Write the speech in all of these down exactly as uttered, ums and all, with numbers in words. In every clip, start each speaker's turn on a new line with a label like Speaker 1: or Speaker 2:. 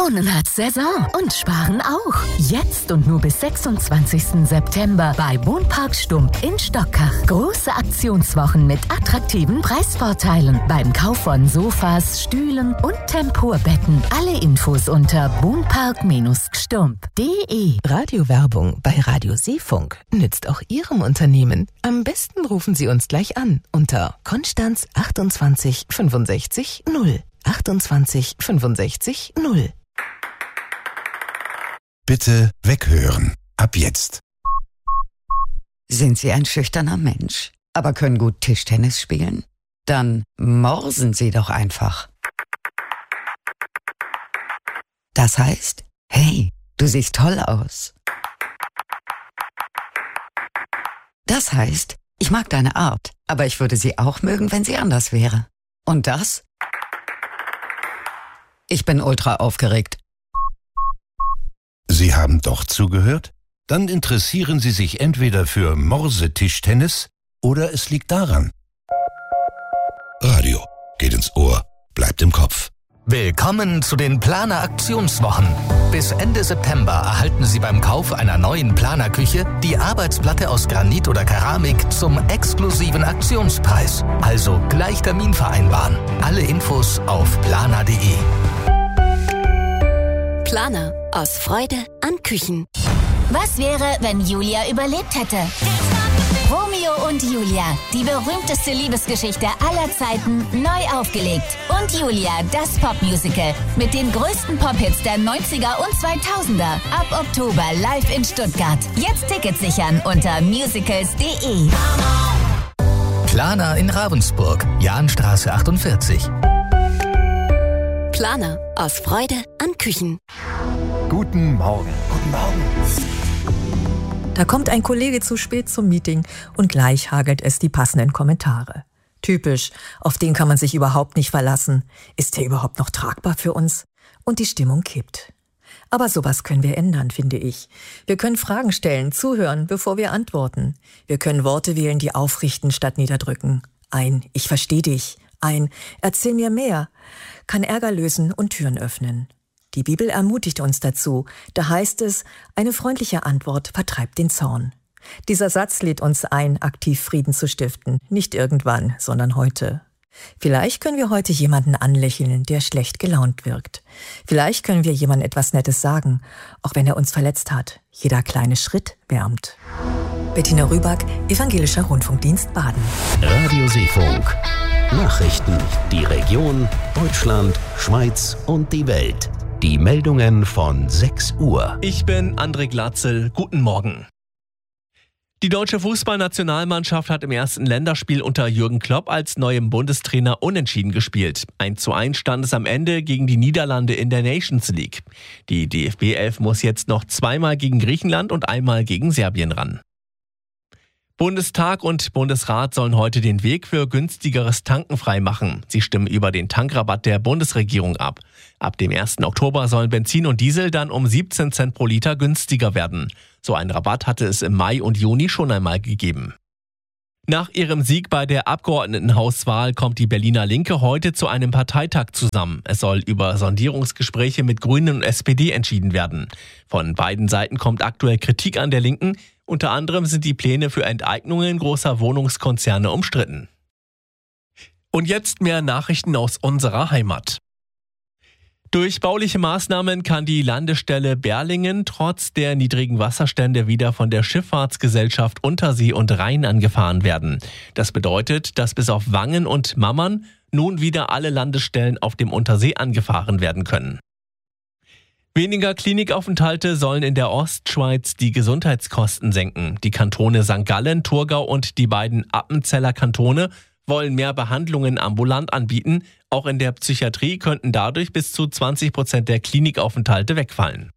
Speaker 1: Wohnen hat Saison und Sparen auch. Jetzt und nur bis sechsundzwanzigsten September bei Wohnpark Stump in Stockach. Große Aktionswochen mit attraktiven Preisvorteilen beim Kauf von Sofas, Stühlen und Temporbetten. Alle Infos unter wohnpark Stump punkt de.
Speaker 2: Radiowerbung bei Radio Seefunk nützt auch Ihrem Unternehmen. Am besten rufen Sie uns gleich an unter Konstanz achtundzwanzig fünfundsechzig null. achtundzwanzig fünfundsechzig null.
Speaker 3: Bitte weghören. Ab jetzt.
Speaker 4: Sind Sie ein schüchterner Mensch, aber können gut Tischtennis spielen? Dann morsen Sie doch einfach. Das heißt, hey, du siehst toll aus. Das heißt, ich mag deine Art, aber ich würde sie auch mögen, wenn sie anders wäre. Und das? Ich bin ultra aufgeregt.
Speaker 3: Sie haben doch zugehört? Dann interessieren Sie sich entweder für Morse-Tischtennis oder es liegt daran. Radio geht ins Ohr, bleibt im Kopf.
Speaker 5: Willkommen zu den Planer Aktionswochen. Bis Ende September erhalten Sie beim Kauf einer neuen Planerküche die Arbeitsplatte aus Granit oder Keramik zum exklusiven Aktionspreis. Also gleich Termin vereinbaren. Alle Infos auf planer punkt de.
Speaker 6: Planer. Aus Freude an Küchen.
Speaker 7: Was wäre, wenn Julia überlebt hätte? Romeo und Julia, die berühmteste Liebesgeschichte aller Zeiten, neu aufgelegt. Und Julia, das Popmusical mit den größten Pop-Hits der neunziger und zweitausender. Ab Oktober live in Stuttgart. Jetzt Tickets sichern unter musicals punkt de.
Speaker 5: Planer in Ravensburg, Jahnstraße achtundvierzig.
Speaker 6: Planer. Aus Freude an Küchen.
Speaker 8: Guten Morgen. Guten Morgen.
Speaker 9: Da kommt ein Kollege zu spät zum Meeting und gleich hagelt es die passenden Kommentare. Typisch, auf den kann man sich überhaupt nicht verlassen. Ist der überhaupt noch tragbar für uns? Und die Stimmung kippt. Aber sowas können wir ändern, finde ich. Wir können Fragen stellen, zuhören, bevor wir antworten. Wir können Worte wählen, die aufrichten statt niederdrücken. Ein Ich verstehe dich. Ein Erzähl mir mehr. Kann Ärger lösen und Türen öffnen. Die Bibel ermutigt uns dazu. Da heißt es, eine freundliche Antwort vertreibt den Zorn. Dieser Satz lädt uns ein, aktiv Frieden zu stiften. Nicht irgendwann, sondern heute. Vielleicht können wir heute jemanden anlächeln, der schlecht gelaunt wirkt. Vielleicht können wir jemandem etwas Nettes sagen, auch wenn er uns verletzt hat. Jeder kleine Schritt wärmt. Bettina Rüback, Evangelischer Rundfunkdienst Baden.
Speaker 10: Radio Seefunk. Nachrichten. Die Region, Deutschland, Schweiz und die Welt. Die Meldungen von sechs Uhr.
Speaker 11: Ich bin André Glatzel. Guten Morgen. Die deutsche Fußballnationalmannschaft hat im ersten Länderspiel unter Jürgen Klopp als neuem Bundestrainer unentschieden gespielt. eins zu eins stand es am Ende gegen die Niederlande in der Nations League. Die D F B elf muss jetzt noch zweimal gegen Griechenland und einmal gegen Serbien ran. Bundestag und Bundesrat sollen heute den Weg für günstigeres Tanken freimachen. Sie stimmen über den Tankrabatt der Bundesregierung ab. Ab dem ersten Oktober sollen Benzin und Diesel dann um siebzehn Cent pro Liter günstiger werden. So einen Rabatt hatte es im Mai und Juni schon einmal gegeben. Nach ihrem Sieg bei der Abgeordnetenhauswahl kommt die Berliner Linke heute zu einem Parteitag zusammen. Es soll über Sondierungsgespräche mit Grünen und S P D entschieden werden. Von beiden Seiten kommt aktuell Kritik an der Linken. Unter anderem sind die Pläne für Enteignungen großer Wohnungskonzerne umstritten. Und jetzt mehr Nachrichten aus unserer Heimat. Durch bauliche Maßnahmen kann die Landestelle Berlingen trotz der niedrigen Wasserstände wieder von der Schifffahrtsgesellschaft Untersee und Rhein angefahren werden. Das bedeutet, dass bis auf Wangen und Mammern nun wieder alle Landestellen auf dem Untersee angefahren werden können. Weniger Klinikaufenthalte sollen in der Ostschweiz die Gesundheitskosten senken. Die Kantone Sankt Gallen, Thurgau und die beiden Appenzeller Kantone wollen mehr Behandlungen ambulant anbieten. Auch in der Psychiatrie könnten dadurch bis zu zwanzig Prozent der Klinikaufenthalte wegfallen.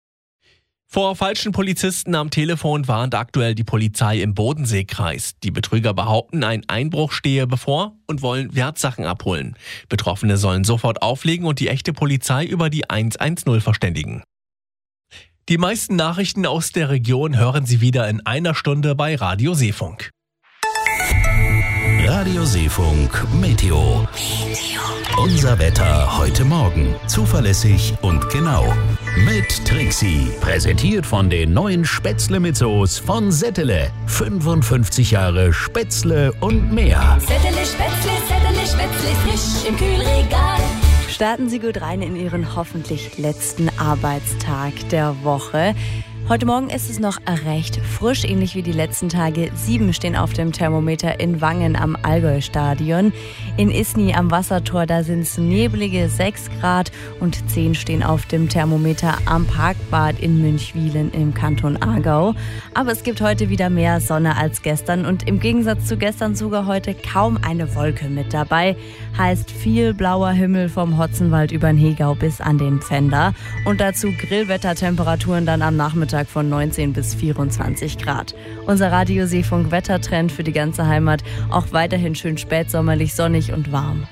Speaker 11: Vor falschen Polizisten am Telefon warnt aktuell die Polizei im Bodenseekreis. Die Betrüger behaupten, ein Einbruch stehe bevor und wollen Wertsachen abholen. Betroffene sollen sofort auflegen und die echte Polizei über die eins eins null verständigen. Die meisten Nachrichten aus der Region hören Sie wieder in einer Stunde bei Radio Seefunk.
Speaker 10: Radio Seefunk Meteo. Unser Wetter heute Morgen. Zuverlässig und genau. Mit Trixie. Präsentiert von den neuen Spätzle mit Soße von Settele. fünfundfünfzig Jahre Spätzle und mehr.
Speaker 12: Settele Spätzle, Settele Spätzle, frisch im Kühlregal. Starten Sie gut rein in Ihren hoffentlich letzten Arbeitstag der Woche. Heute Morgen ist es noch recht frisch, ähnlich wie die letzten Tage. Sieben stehen auf dem Thermometer in Wangen am Allgäu-Stadion. In Isny am Wassertor, da sind es neblige sechs Grad und zehn stehen auf dem Thermometer am Parkbad in Münchwilen im Kanton Aargau. Aber es gibt heute wieder mehr Sonne als gestern und im Gegensatz zu gestern sogar heute kaum eine Wolke mit dabei. Heißt viel blauer Himmel vom Hotzenwald über den Hegau bis an den Pfänder. Und dazu Grillwettertemperaturen dann am Nachmittag von neunzehn bis vierundzwanzig Grad. Unser Radio Seefunk Wettertrend für die ganze Heimat. Auch weiterhin schön spätsommerlich, sonnig und warm.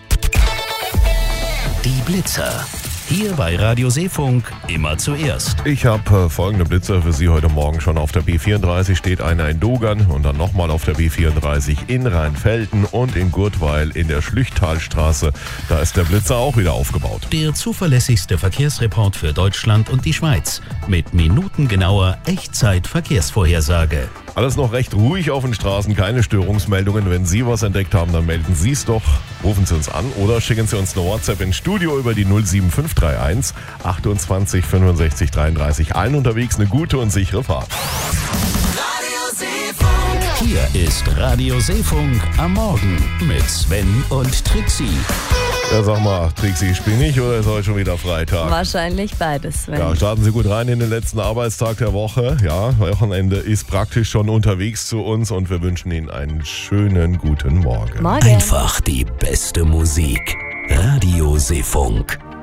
Speaker 10: Die Blitzer. Hier bei Radio Seefunk immer zuerst.
Speaker 13: Ich habe äh, folgende Blitzer für Sie heute Morgen. Schon auf der B vierunddreißig steht einer in Dogern und dann nochmal auf der B vierunddreißig in Rheinfelden und in Gurtweil in der Schlüchtalstraße. Da ist der Blitzer auch wieder aufgebaut.
Speaker 10: Der zuverlässigste Verkehrsreport für Deutschland und die Schweiz. Mit minutengenauer Echtzeit-Verkehrsvorhersage.
Speaker 13: Alles noch recht ruhig auf den Straßen, keine Störungsmeldungen. Wenn Sie was entdeckt haben, dann melden Sie es doch. Rufen Sie uns an oder schicken Sie uns eine WhatsApp ins Studio über die null sieben fünf drei eins achtundzwanzig fünfundsechzig dreiunddreißig. Allen unterwegs eine gute und sichere Fahrt.
Speaker 10: Radio Seefunk. Hier ist Radio Seefunk am Morgen mit Sven und Trixie.
Speaker 13: Ja, sag mal, Trixie, spiel nicht oder ist heute schon wieder Freitag?
Speaker 12: Wahrscheinlich beides, Sven.
Speaker 13: Ja, starten Sie gut rein in den letzten Arbeitstag der Woche. Ja, Wochenende ist praktisch schon unterwegs zu uns und wir wünschen Ihnen einen schönen guten Morgen.
Speaker 12: Morgen.
Speaker 10: Einfach die beste Musik. Radio Seefunk.